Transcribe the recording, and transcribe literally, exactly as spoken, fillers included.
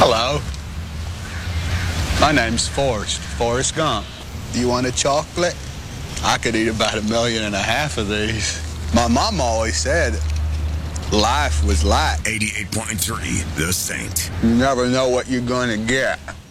Hello. My name's Forrest, Forrest Gump. Do you want a chocolate? I could eat about a million and a half of these. My mom always said life was light. eighty-eight point three, The Saint. You never know what you're going to get.